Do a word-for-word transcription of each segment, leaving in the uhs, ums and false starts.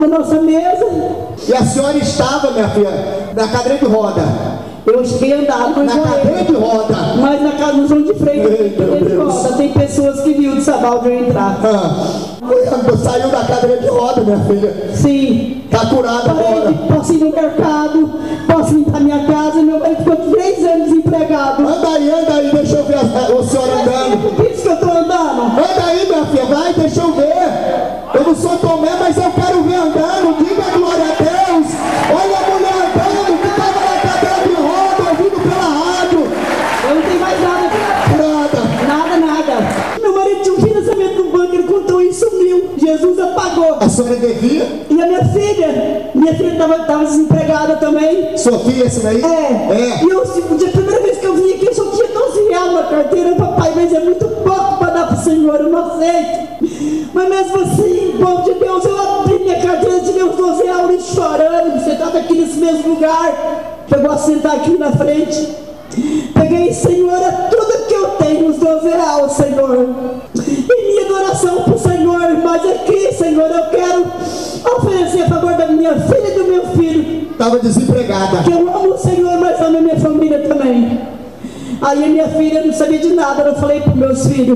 na nossa mesa. E a senhora estava, minha filha, na cadeira de roda? Eu cheguei a andar na cadeira de roda. Mas na casa do de frente, cadeira de roda. Tem pessoas que viram de Sabal de eu entrar. Ah. Saiu da cadeira de roda, minha filha. Sim. Está curada agora. Posso ir no mercado, posso limpar minha casa. Meu marido ficou três anos desempregado. Anda aí, anda aí, deixa eu ver a, a senhora andando. Por isso que eu estou andando. Anda aí, minha filha, vai, deixa eu ver. Eu não sou Tomé, mas eu quero ver andando. Diga glória a Deus. Olha a mulher andando, que estava na cadeira de roda, ouvindo pela rádio. Eu não tenho mais nada. Nada. Nada, nada. Meu marido tinha um financiamento no banco, ele contou e sumiu. Jesus apagou. A senhora devia? E a minha filha? Minha filha estava desempregada também. Sua filha, essa daí? É. É. E eu, a primeira vez que eu vim aqui, eu só tinha doze reais na carteira. Papai, mas é muito pouco para dar para o Senhor, eu não aceito. Mas mesmo assim, povo de Deus, eu abri minha carteira de meus doze reais chorando. Você estava aqui nesse mesmo lugar. Chegou a sentar aqui na frente. Peguei, Senhor, é tudo que eu tenho, os doze reais, Senhor. E minha adoração para o Senhor. Mas aqui, Senhor, eu quero oferecer a favor da minha filha e do meu filho. Estava desempregada. Que eu amo o Senhor, mas amo a minha família também. Aí a minha filha não sabia de nada, eu falei para meus filhos.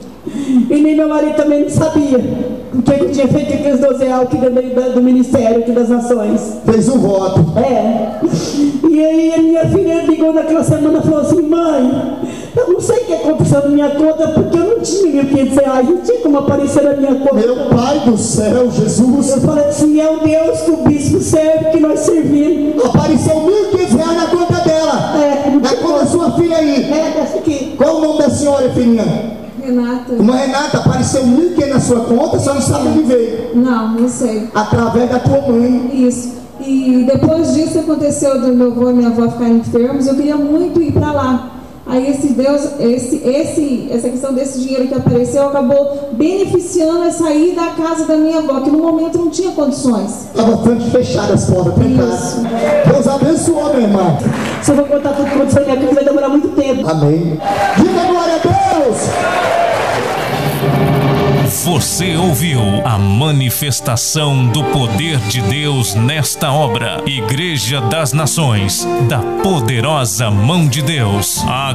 E nem meu marido também não sabia o que eu tinha feito com aqueles doze reais aqui do, do Ministério aqui das Nações. Fez um voto. É. E aí a minha filha ligou naquela semana e falou assim: mãe, eu não sei o que aconteceu na minha conta, porque eu não tinha mil e quinhentos reais, não tinha como aparecer na minha conta. Meu Pai do céu, Jesus. Eu falei assim: é o Deus que o bispo serve, que nós servimos. Apareceu mil e quinhentos reais na conta dela. É. Na conta da sua filha aí. É, dessa aqui. Qual o nome da senhora, filhinha? Renata. Uma Renata, apareceu mil e quinhentos na sua conta, só não sabe onde veio. Não, não sei. Através da tua mãe. Isso. E depois disso aconteceu do meu avô e minha avó ficarem enfermos, eu queria muito ir para lá. Aí esse Deus, esse, esse, essa questão desse dinheiro que apareceu acabou beneficiando a sair da casa da minha avó, que no momento não tinha condições. Estava frente fechada as portas, trancadas. Deus abençoou, meu irmão. Se eu vou contar tudo que aconteceu na minha casa, vai demorar muito tempo. Amém. Diga glória a Deus. Você ouviu a manifestação do poder de Deus nesta obra. Igreja das Nações, da poderosa mão de Deus. A